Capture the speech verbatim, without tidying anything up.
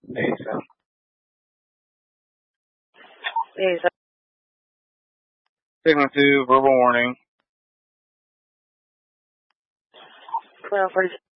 Hey, so. Hey, so Segment two, verbal warning. twelve forty.